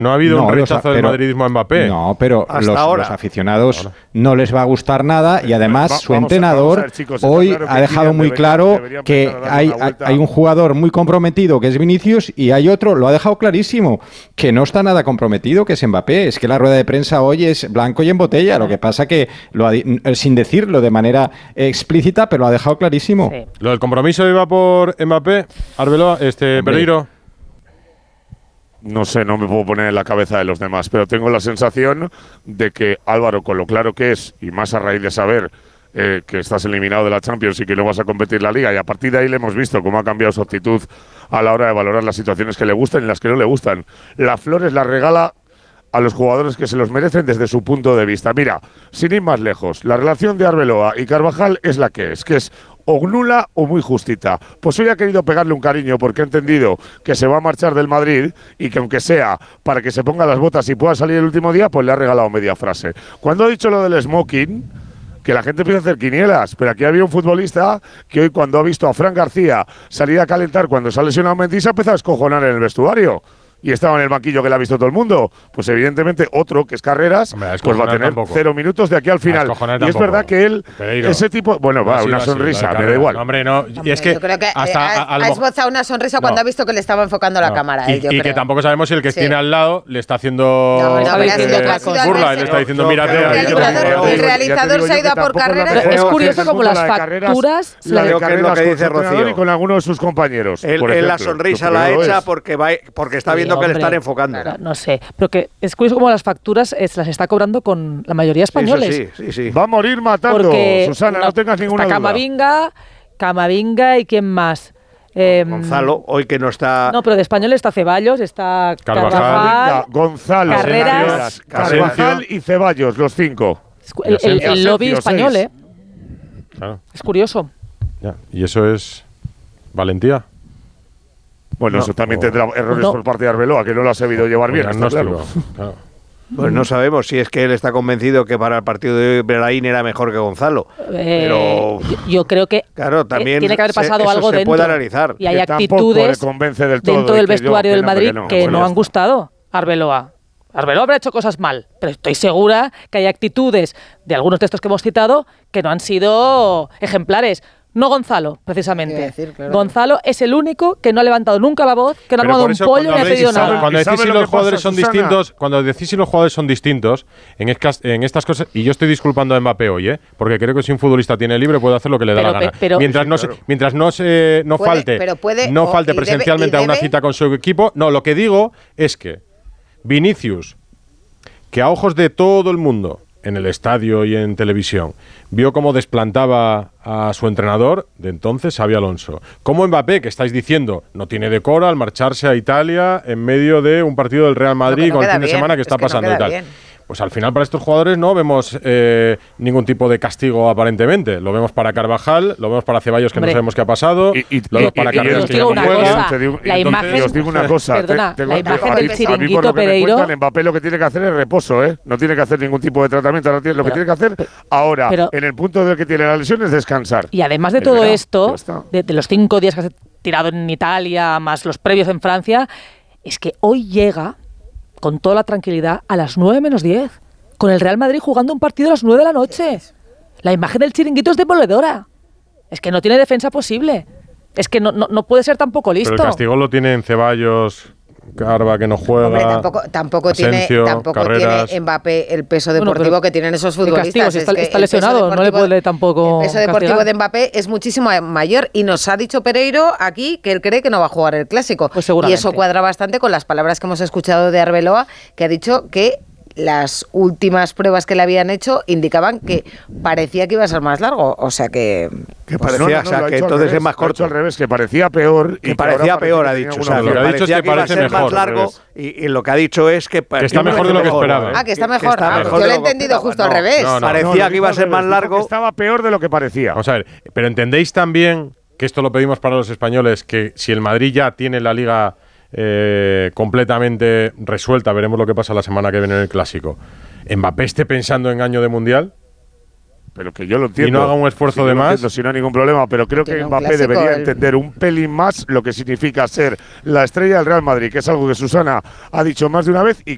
No ha habido un rechazo del madridismo a Mbappé. No, pero los aficionados no les va a gustar nada y además su entrenador hoy ha dejado muy claro que hay un jugador muy comprometido que es Vinicius y hay otro, lo ha dejado clarísimo, que no está nada comprometido, que es Mbappé. Es que la rueda de prensa hoy es blanco y en botella. Lo que pasa que, sin decirlo de manera explícita, pero lo ha dejado clarísimo. Sí. ¿Lo del compromiso iba por Mbappé, Arbeloa, Pereiro? No sé, no me puedo poner en la cabeza de los demás, pero tengo la sensación de que Álvaro, con lo claro que es, y más a raíz de saber que estás eliminado de la Champions y que no vas a competir la Liga, y a partir de ahí le hemos visto cómo ha cambiado su actitud a la hora de valorar las situaciones que le gustan y las que no le gustan. Las flores las regala a los jugadores que se los merecen desde su punto de vista. Mira, sin ir más lejos, la relación de Arbeloa y Carvajal es la que es o nula o muy justita. Pues hoy ha querido pegarle un cariño porque ha entendido que se va a marchar del Madrid y que aunque sea para que se ponga las botas y pueda salir el último día, pues le ha regalado media frase. Cuando ha dicho lo del smoking, que la gente empieza a hacer quinielas, pero aquí había un futbolista que hoy, cuando ha visto a Fran García salir a calentar cuando se ha lesionado Mendy, se ha empezado a escojonar en el vestuario. Y estaba en el banquillo que le ha visto todo el mundo. Pues evidentemente otro, que es Carreras, pues va a tener 0 minutos de aquí al final. Y es verdad que él, ese tipo, bueno, va, una sonrisa, me da igual. No, hombre, no. Y es que yo creo que ha esbozado una sonrisa cuando ha visto que le estaba enfocando la cámara. Y que tampoco sabemos si el que tiene al lado le está haciendo burla y le está diciendo, mírate. El realizador se ha ido a por Carreras. Es curioso como las facturas. Creo que es lo que dice Rocío. Y con algunos de sus compañeros. Él la sonrisa la ha hecho porque está viendo que le están enfocando. Claro, no sé, pero que es curioso como las facturas las está cobrando con la mayoría españoles. Sí. Va a morir matando, porque Susana, no tengas ninguna duda. Camavinga y ¿quién más? Gonzalo, hoy que no está... No, pero de español está Ceballos, está Carvajal, Gonzalo, Carreras, Carvajal y Ceballos, los 5. El lobby español, Claro. Es curioso. Ya. ¿Y eso es valentía? Bueno, eso también tendrá errores por parte de Arbeloa, que no lo ha sabido llevar bien, está claro. Pues no sabemos si es que él está convencido que para el partido de hoy Brahim era mejor que Gonzalo. Pero yo creo que también tiene que haber pasado algo dentro. Puede analizar. Y hay actitudes dentro del vestuario del Madrid que no han gustado a Arbeloa. Arbeloa habrá hecho cosas mal, pero estoy segura que hay actitudes de algunos de estos que hemos citado que no han sido ejemplares. No Gonzalo, precisamente. Gonzalo es el único que no ha levantado nunca la voz, que no ha armado un pollo ni ha pedido nada. Cuando decís si los jugadores son distintos, en estas cosas, y yo estoy disculpando a Mbappé hoy, porque creo que si un futbolista tiene libre puede hacer lo que le da la gana. Mientras no falte presencialmente a una cita con su equipo. No, lo que digo es que Vinicius, que a ojos de todo el mundo, en el estadio y en televisión, vio cómo desplantaba a su entrenador de entonces, Xabi Alonso. Como Mbappé, que estáis diciendo, no tiene decoro al marcharse a Italia en medio de un partido del Real Madrid con el fin de semana que está pasando y tal. Bien. Pues al final para estos jugadores no vemos ningún tipo de castigo aparentemente. Lo vemos para Carvajal, lo vemos para Ceballos, que no sabemos qué ha pasado, lo vemos para Carreras, que ya no juega. Y os digo una cosa. Perdona, la imagen del chiringuito Pereiro. Mbappé lo que tiene que hacer es reposo, no tiene que hacer ningún tipo de tratamiento. Lo que tiene que hacer ahora, en el punto del que tiene la lesión, es descansar. Y además de todo esto, de los 5 días que has tirado en Italia, más los previos en Francia, es que hoy llega con toda la tranquilidad a las 9 menos 10, con el Real Madrid jugando un partido a las 9 de la noche. La imagen del chiringuito es demoledora. Es que no tiene defensa posible. Es que no puede ser tampoco listo. Pero el castigo lo tiene en Ceballos, Carva, que no juega. Hombre, tampoco tiene Mbappé el peso deportivo que tienen esos futbolistas. Está lesionado, no le puede tampoco. El peso deportivo de Mbappé es muchísimo mayor y nos ha dicho Pereiro aquí que él cree que no va a jugar el Clásico. Pues seguramente. Y eso cuadra bastante con las palabras que hemos escuchado de Arbeloa, que ha dicho que las últimas pruebas que le habían hecho indicaban que parecía que iba a ser más largo, o sea que parecía, que entonces es más corto. Al revés, que parecía peor. Que parecía peor, ha dicho. O sea, lo que ha dicho es que parece mejor, más largo y lo que ha dicho es que está mejor de lo que esperaba. Que está mejor. Yo lo he entendido justo al revés. Parecía que iba a ser más largo. Estaba peor de lo que parecía. Vamos a ver, pero ¿entendéis también que esto lo pedimos para los españoles, que si el Madrid ya tiene la Liga completamente resuelta, veremos lo que pasa la semana que viene en el Clásico, Mbappé esté pensando en año de Mundial? Pero que yo lo entiendo. Y no haga un esfuerzo de más. Si no hay ningún problema, pero creo que Mbappé debería entender un pelín más lo que significa ser la estrella del Real Madrid, que es algo que Susana ha dicho más de una vez y